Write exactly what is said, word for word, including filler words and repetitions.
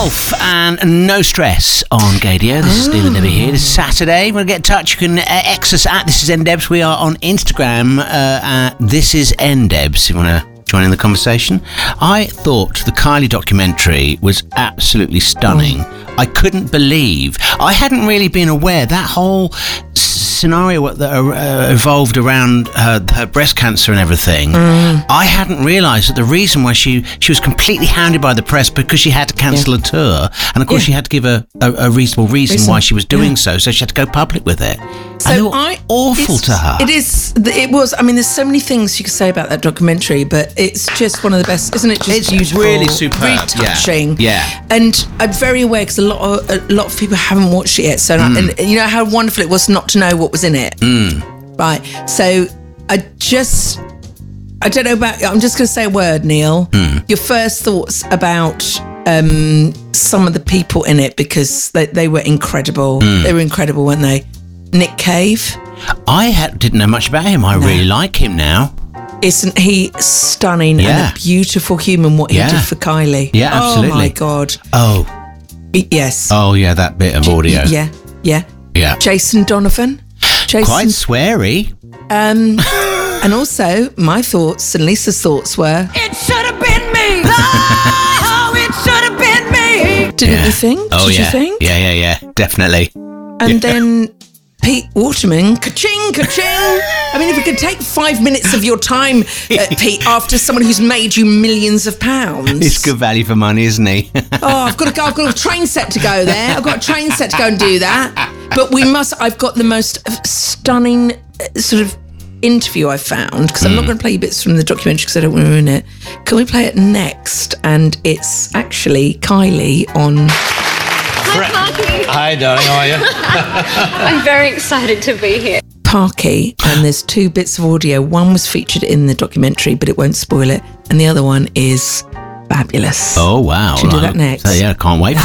Wolf and No Stress on Gadio. This is Neil and Debbie here. This is Saturday. We're going to get in touch. You can uh, X us at This Is NDebs. We are on Instagram uh, at This Is NDebs. If you want to join in the conversation. I thought the Kylie documentary was absolutely stunning. Mm. I couldn't believe. I hadn't really been aware that whole scenario that uh, evolved around her, her breast cancer and everything. Mm. I hadn't realised that the reason why she she was completely hounded by the press because she had to cancel yeah. a tour, and of course yeah. she had to give a, a, a reasonable reason, reason why she was doing yeah. so. So she had to go public with it. So I awful to her. It is. It was. I mean, there's so many things you could say about that documentary, but it's just one of the best, isn't it? Just it's beautiful, really superb, really touching. Yeah. yeah. And I'm very aware because a lot of a lot of people haven't watched it yet. So mm. and you know how wonderful it was not to know what was in it. Mm. Right. So I just. I don't know about. I'm just going to say a word, Neil. Mm. Your first thoughts about um, some of the people in it, because they, they were incredible. Mm. They were incredible, weren't they? Nick Cave. I had, didn't know much about him. I no. really like him now. Isn't he stunning yeah. and a beautiful human, what he yeah. did for Kylie? Yeah, absolutely. Oh, my God. Oh. Yes. Oh, yeah, that bit of audio. Yeah, yeah. Yeah. Jason Donovan. Jason, Quite sweary. Um, and also, my thoughts and Lisa's thoughts were... It should have been me! Oh, it should have been me! Didn't yeah. you think? Oh, Did yeah. you think? Yeah, yeah, yeah. Definitely. And yeah. then Pete Waterman, ka-ching, ka-ching. I mean, if we could take five minutes of your time, uh, Pete, after someone who's made you millions of pounds. It's good value for money, isn't he? Oh, I've got to go. I've got a train set to go there. I've got a train set to go and do that. But we must, I've got the most stunning uh, sort of interview I found, because I'm mm. not going to play you bits from the documentary because I don't want to ruin it. Can we play it next? And it's actually Kylie on... Hi, Parky. Hi, darling. How are you? I'm very excited to be here. Parky, and there's two bits of audio. One was featured in the documentary, but it won't spoil it. And the other one is fabulous. Oh, wow. Should we do that next? So, yeah, can't wait for